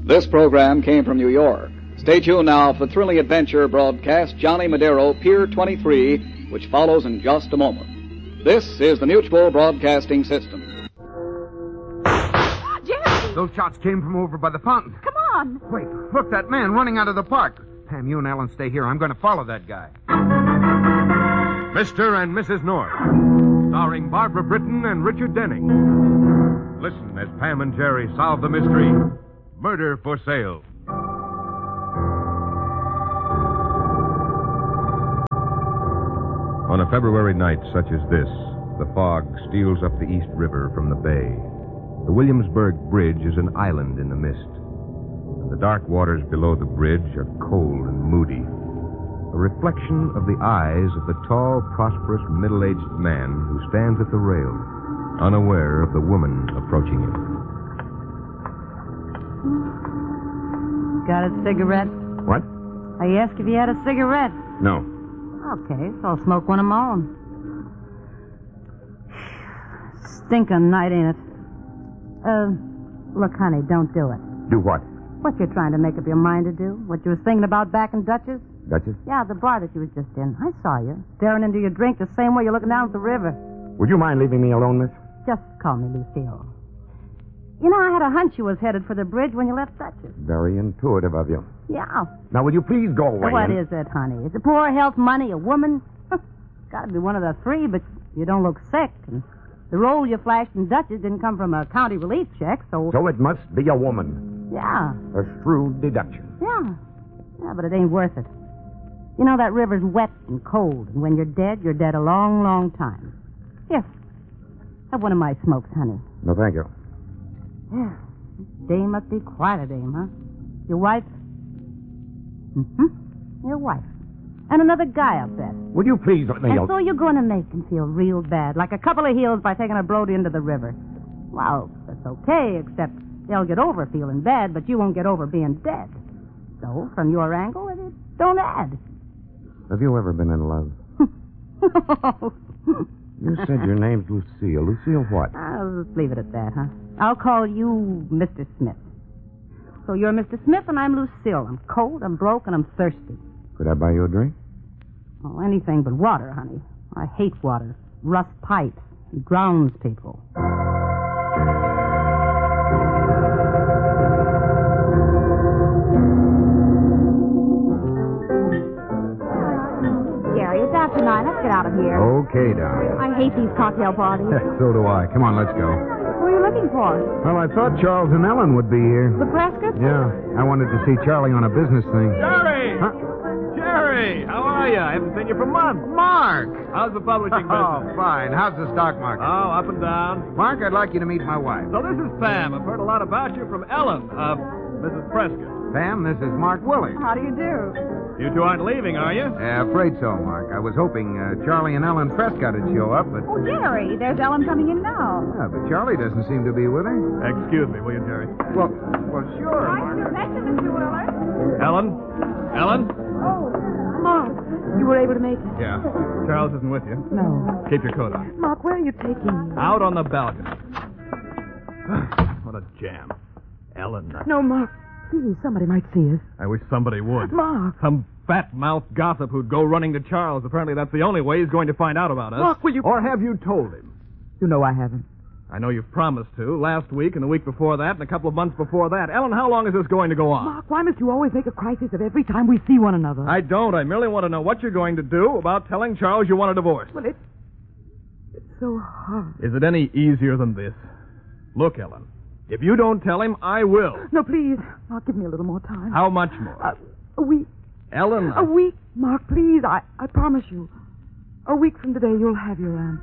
This program came from New York. Stay tuned now for the thrilling adventure broadcast Johnny Madero, Pier 23, which follows in just a moment. This is the Mutual Broadcasting System. Jerry! Those shots came from over by the fountain. Come on! Wait, look, that man running out of the park. Pam, you and Ellen stay here. I'm going to follow that guy. Mr. and Mrs. North, starring Barbara Britton and Richard Denning. Listen as Pam and Jerry solve the mystery, Murder for Sale. On a February night such as this, the fog steals up the East River from the bay. The Williamsburg Bridge is an island in the mist. And the dark waters below the bridge are cold and moody. A reflection of the eyes of the tall, prosperous, middle-aged man who stands at the rail, unaware of the woman approaching him. Got a cigarette? What? I asked if you had a cigarette. No. Okay, so I'll smoke one of my own. Stinking night, ain't it? Look, honey, don't do it. Do what? What you're trying to make up your mind to do? What you was thinking about back in Dutchess? Dutchess? Yeah, the bar that you was just in. I saw you, staring into your drink the same way you're looking down at the river. Would you mind leaving me alone, miss? Just call me Lucille. You know, I had a hunch you was headed for the bridge when you left Dutchess. Very intuitive of you. Yeah. Now, will you please go away? What is it, honey? Is it poor health, money, a woman? Gotta be one of the three, but you don't look sick. And the roll you flashed in Dutchess didn't come from a county relief check, so... So it must be a woman. Yeah. A shrewd deduction. Yeah. Yeah, but it ain't worth it. You know, that river's wet and cold, and when you're dead a long, long time. Here. Have one of my smokes, honey. No, thank you. Yeah. This dame must be quite a dame, huh? Your wife? Mm-hmm. Your wife. And another guy, I'll bet. Would you please let me... And so you're going to make him feel real bad, like a couple of heels by taking a Brody into the river. Well, that's okay, except they'll get over feeling bad, but you won't get over being dead. So, from your angle, it don't add. Have you ever been in love? You said your name's Lucille. Lucille what? I'll just leave it at that, huh? I'll call you Mr. Smith. So you're Mr. Smith and I'm Lucille. I'm cold, I'm broke, and I'm thirsty. Could I buy you a drink? Oh, anything but water, honey. I hate water. Rust pipes. It drowns people. Jerry, it's after 9. Let's get out of here. Okay, darling. I hate these cocktail parties. So do I. Come on, let's go. Who are you looking for? Well, I thought Charles and Ellen would be here. The Prescotts? Yeah, I wanted to see Charlie on a business thing. Jerry! Huh? Jerry! How are you? I haven't seen you for months. Mark! How's the publishing business? Oh, fine. How's the stock market? Oh, up and down. Mark, I'd like you to meet my wife. So this is Pam. I've heard a lot about you from Ellen, Mrs. Prescott. Pam, this is Mark Willard. How do you do? You two aren't leaving, are you? Afraid so, Mark. I was hoping Charlie and Ellen Prescott would show up, but... Oh, Jerry, there's Ellen coming in now. Yeah, but Charlie doesn't seem to be with her. Excuse me, will you, Jerry? Well, sure. Nice to meet you, Mr. Willard. Ellen? Ellen? Oh, Mark, you were able to make it. Yeah. Charles isn't with you. No. Keep your coat on. Mark, where are you taking me? Out on the balcony. What a jam. Ellen. No, Mark. Please, somebody might see us. I wish somebody would. Mark. Some fat-mouthed gossip who'd go running to Charles. Apparently that's the only way he's going to find out about us. Mark, will you... Or have you told him? You know I haven't. I know you've promised to. Last week and the week before that and a couple of months before that. Ellen, how long is this going to go on? Mark, why must you always make a crisis of every time we see one another? I don't. I merely want to know what you're going to do about telling Charles you want a divorce. Well, it's so hard. Is it any easier than this? Look, Ellen, if you don't tell him, I will. No, please. Mark, give me a little more time. How much more? A week. Ellen. A week, Mark, please. I promise you. A week from today, you'll have your answer.